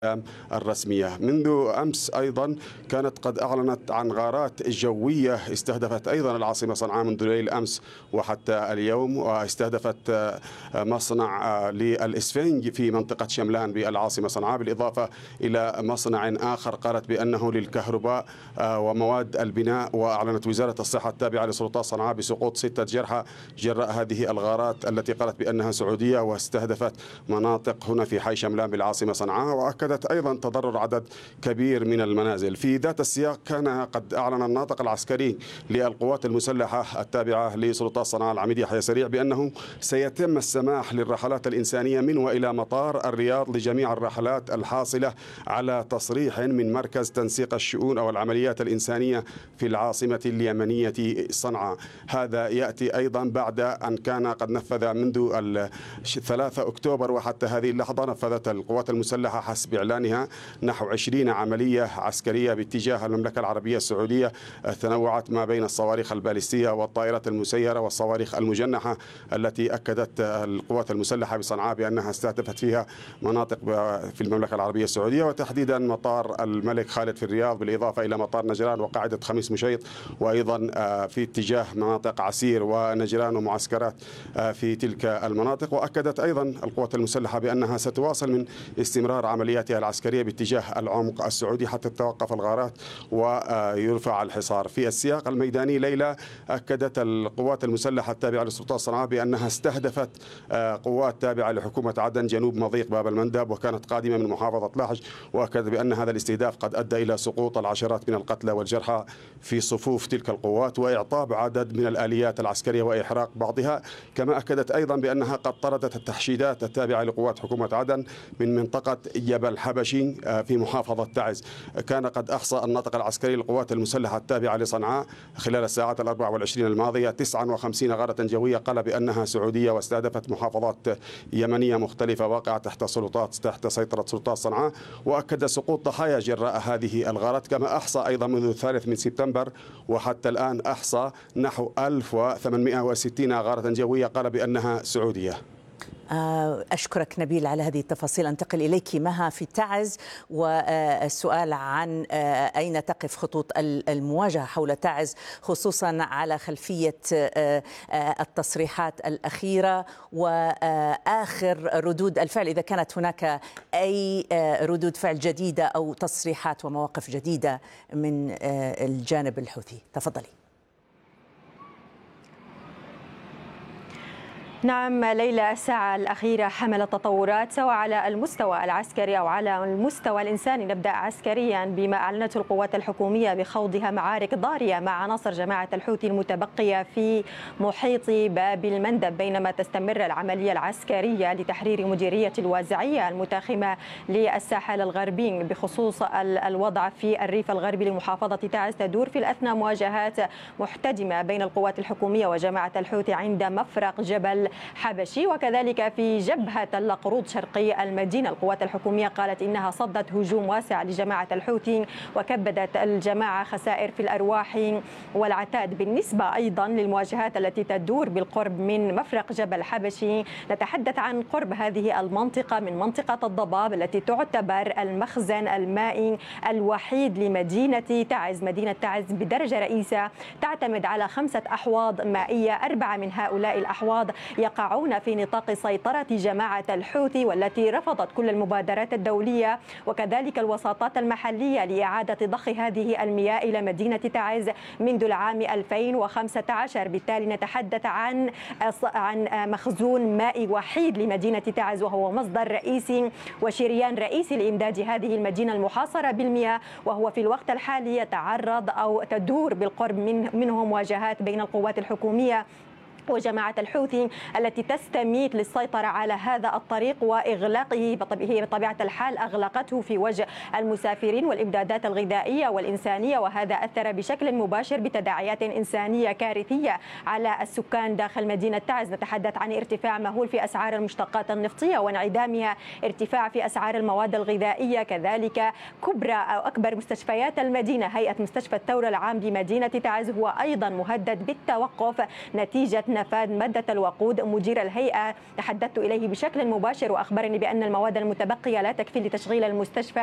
الرسمية. منذ أمس أيضا كانت قد أعلنت عن غارات جوية استهدفت أيضا العاصمة صنعاء منذ ليل أمس وحتى اليوم، واستهدفت مصنع للإسفنج في منطقة شملان بالعاصمة صنعاء، بالإضافة إلى مصنع آخر قالت بأنه للكهرباء ومواد البناء. وأعلنت وزارة الصحة التابعة لسلطات صنعاء بسقوط 6 جرحى جراء هذه الغارات التي قالت بأنها سعودية واستهدفت مناطق هنا في حي شملان بالعاصمة صنعاء. وأكدت أيضا تضرر عدد كبير من المنازل. في ذات السياق كان قد أعلن الناطق العسكري للقوات المسلحة التابعة لسلطات صنعاء العميد يحيى سريع بأنه سيتم السماح للرحلات الإنسانية من وإلى مطار الرياض لجميع الرحلات الحاصلة على تصريح من مركز تنسيق الشؤون أو العمليات الإنسانية في العاصمة اليمنية صنعاء. هذا يأتي أيضا بعد أن كان قد نفذ منذ 3 أكتوبر وحتى هذه اللحظة نفذت القوات المسلحة حسب إعلانها نحو 20 عملية عسكرية باتجاه المملكة العربية السعودية، تنوعت ما بين الصواريخ البالستية والطائرات المسيرة والصواريخ المجنحة، التي أكدت القوات المسلحة بصنعاء بأنها استهدفت فيها مناطق في المملكة العربية السعودية، وتحديدا مطار الملك خالد في الرياض، بالإضافة إلى مطار نجران وقاعدة خميس مشيط، وأيضا في اتجاه مناطق عسير ونجران ومعسكرات في تلك المناطق. وأكدت أيضا القوات المسلحة بأنها ستواصل من استمرار عملياتها العسكرية باتجاه العمق السعودي حتى تتوقف الغارات ويرفع الحصار. في السياق الميداني ليلى أكدت القوات المسلحة التابعة لسلطات صنعاء بأنها استهدفت قوات تابعة لحكومة عدن جنوب مضيق باب المندب وكانت قادمة من محافظة لحج، وأكد بأن هذا الاستهداف قد أدى إلى سقوط العشرات من القتلى والجرحى في صفوف تلك القوات وإعطاب عدد من الآليات العسكرية وإحراق بعضها. كما أكدت أيضا بأنها قد طردت التحشيدات التابعة لقوات حكومة عدن من منطقة جبل حبشي في محافظة تعز. كان قد أحصى الناطق العسكري للقوات المسلحة التابعة لصنعاء خلال الساعات 24 الماضية 59 غارة جوية قال بأنها سعودية واستهدفت محافظات يمنية مختلفة واقعة تحت سيطرة سلطات صنعاء. وأكد سقوط ضحايا جراء هذه الغارات. كما أحصى أيضا منذ 3 من سبتمبر وحتى الآن أحصى نحو 1860 غارة جوية قال بأنها سعودية. أشكرك نبيل على هذه التفاصيل. أنتقل إليك مها في تعز، والسؤال عن أين تقف خطوط المواجهة حول تعز، خصوصا على خلفية التصريحات الأخيرة وآخر ردود الفعل، إذا كانت هناك أي ردود فعل جديدة أو تصريحات ومواقف جديدة من الجانب الحوثي. تفضلي. نعم ليلى، الساعة الأخيرة حملت تطورات سواء على المستوى العسكري أو على المستوى الإنساني. نبدأ عسكريا بما أعلنته القوات الحكومية بخوضها معارك ضارية مع عناصر جماعة الحوثي المتبقية في محيط باب المندب، بينما تستمر العملية العسكرية لتحرير مديرية الوازعية المتاخمة للساحل الغربي. بخصوص الوضع في الريف الغربي لمحافظة تعز، تدور في الأثناء مواجهات محتدمة بين القوات الحكومية وجماعة الحوثي عند مفرق جبل حبشي، وكذلك في جبهة القروض شرقي المدينة. القوات الحكومية قالت إنها صدت هجوم واسع لجماعة الحوثي وكبدت الجماعة خسائر في الأرواح والعتاد. بالنسبة أيضا للمواجهات التي تدور بالقرب من مفرق جبل حبشي، نتحدث عن قرب هذه المنطقة من منطقة الضباب التي تعتبر المخزن المائي الوحيد لمدينة تعز. مدينة تعز بدرجة رئيسة تعتمد على 5 أحواض مائية، 4 من هؤلاء الأحواض يقعون في نطاق سيطرة جماعة الحوثي، والتي رفضت كل المبادرات الدولية وكذلك الوساطات المحلية لإعادة ضخ هذه المياه إلى مدينة تعز منذ العام 2015. بالتالي نتحدث عن مخزون مائي وحيد لمدينة تعز، وهو مصدر رئيسي وشريان رئيسي لإمداد هذه المدينة المحاصرة بالمياه، وهو في الوقت الحالي يتعرض أو تدور بالقرب منه مواجهات بين القوات الحكومية وجماعة الحوثي التي تستميت للسيطرة على هذا الطريق وإغلاقه. هي بطبيعة الحال أغلقته في وجه المسافرين والإمدادات الغذائية والإنسانية، وهذا أثر بشكل مباشر بتداعيات إنسانية كارثية على السكان داخل مدينة تعز. نتحدث عن ارتفاع مهول في أسعار المشتقات النفطية وانعدامها، ارتفاع في أسعار المواد الغذائية، كذلك كبرى أو أكبر مستشفيات المدينة هيئة مستشفى الثورة العام بمدينة تعز هو أيضا مهدد بالتوقف نتيجة نفاذ مادة الوقود. مدير الهيئة تحدثت إليه بشكل مباشر وأخبرني بأن المواد المتبقية لا تكفي لتشغيل المستشفى